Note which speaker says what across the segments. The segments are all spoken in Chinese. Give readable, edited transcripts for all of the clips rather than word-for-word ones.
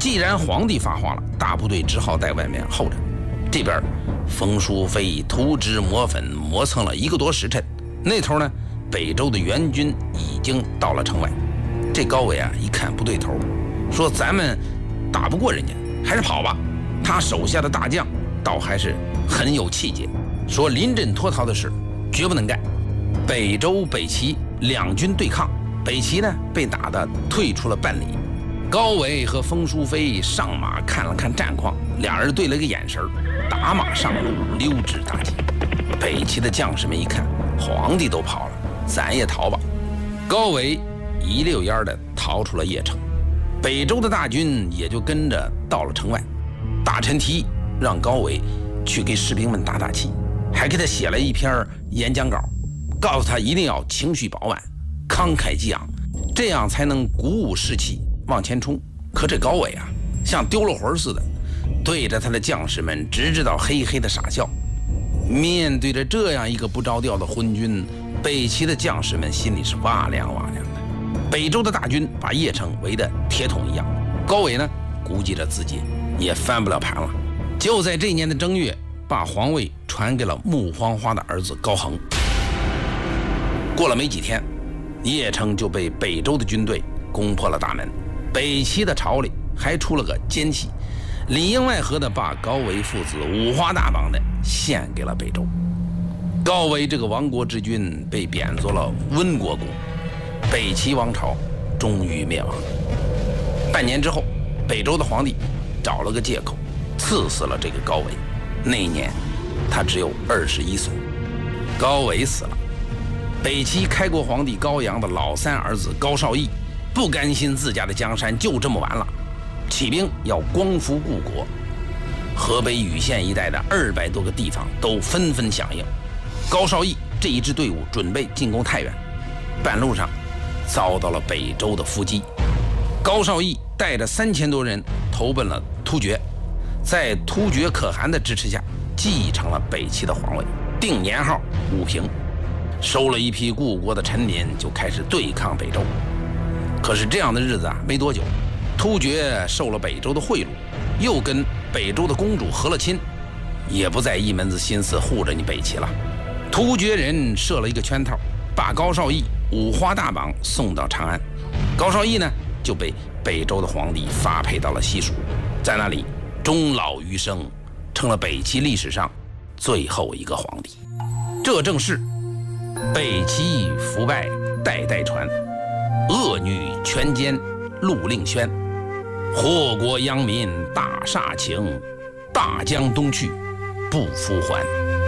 Speaker 1: 既然皇帝发话了，大部队只好在外面候着。这边冯淑妃涂脂抹粉磨蹭了1个多时辰，那头呢，北周的援军已经到了城外。这高纬啊，一看不对头，说咱们打不过人家，还是跑吧。他手下的大将倒还是很有气节，说临阵脱逃的事绝不能干。北周、北齐两军对抗，北齐呢被打得退出了半里。高纬和冯淑妃上马看了看战况，俩人对了个眼神，打马上路，溜之大吉。北齐的将士们一看，皇帝都跑了，咱也逃吧。高纬一溜烟的逃出了邺城，北周的大军也就跟着到了城外。大臣提议让高纬去给士兵们打打气，还给他写了一篇演讲稿，告诉他一定要情绪饱满，慷慨激昂，这样才能鼓舞士气往前冲。可这高纬啊，像丢了魂似的，对着他的将士们只知道嘿嘿的傻笑。面对着这样一个不着调的昏君，北齐的将士们心里是哇凉哇凉的。北周的大军把邺城围得铁桶一样，高纬呢估计着自己也翻不了盘了。就在这年的正月，把皇位传给了穆黄花的儿子高恒。过了没几天，邺城就被北周的军队攻破了大门。北齐的朝里还出了个奸细，里应外合的把高纬父子五花大绑的献给了北周。高纬这个亡国之君被贬作了温国公，北齐王朝终于灭亡。半年之后，北周的皇帝找了个借口赐死了这个高纬。那一年他只有21岁。高纬死了，北齐开国皇帝高阳的老三儿子高绍义不甘心自家的江山就这么完了，起兵要光复故国。河北禹县一带的200多个地方都纷纷响应。高绍义这一支队伍准备进攻太原，半路上遭到了北周的伏击。高绍义带着3000多人投奔了突厥，在突厥可汗的支持下继承了北齐的皇位，定年号武平，收了一批故国的臣民，就开始对抗北周。可是这样的日子啊没多久，突厥受了北周的贿赂，又跟北周的公主和了亲，也不再一门子心思护着你北齐了。突厥人设了一个圈套，把高绍义五花大绑送到长安。高绍义呢就被北周的皇帝发配到了西蜀，在那里终老余生，成了北齐历史上最后一个皇帝。这正是北齐腐败代代传，恶女权奸陆令轩，祸国殃民大煞情，大江东去不复还。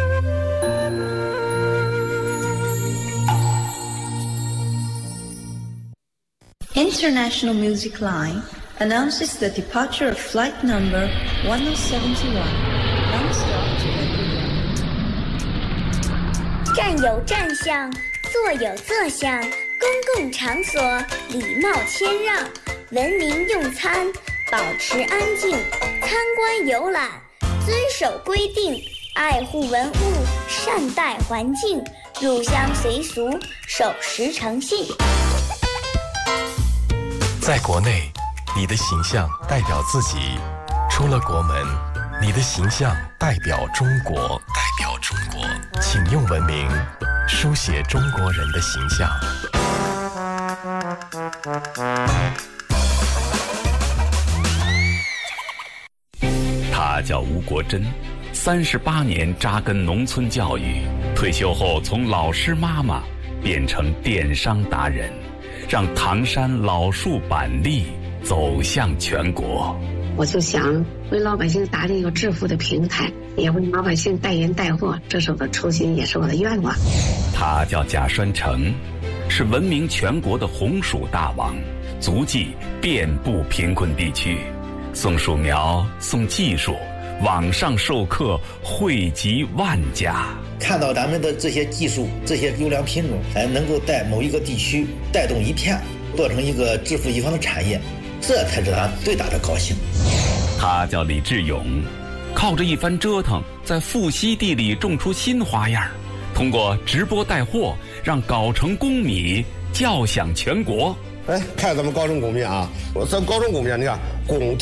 Speaker 2: International Music Line announces the departure of flight number 1071, non-stop to Laguna.
Speaker 3: 站有站相，坐有坐相，公共场所礼貌谦让，文明用餐，保持安静，参观游览，遵守规定，爱护文物，善待环境，入乡随俗，守时诚信。
Speaker 4: 在国内，你的形象代表自己；出了国门，你的形象代表中国。请用文明书写中国人的形象。
Speaker 5: 他叫吴国珍，38年扎根农村教育，退休后从老师妈妈变成电商达人，让唐山老树板栗走向全国。
Speaker 6: 我就想为老百姓搭建一个致富的平台，也为老百姓代言带货，这是我的初心，也是我的愿望。
Speaker 5: 他叫贾栓成，是闻名全国的红薯大王，足迹遍布贫困地区，送树苗，送技术，网上授课惠及万家。
Speaker 7: 看到咱们的这些技术，这些优良品种，能够在某一个地区带动一片，做成一个致富一方的产业，这才是他最大的高兴。
Speaker 5: 他叫李志勇，靠着一番折腾，在富硒地里种出新花样，通过直播带货，让藁城公米叫响全国。
Speaker 8: 看咱们高城公米啊，咱高城公米，你看公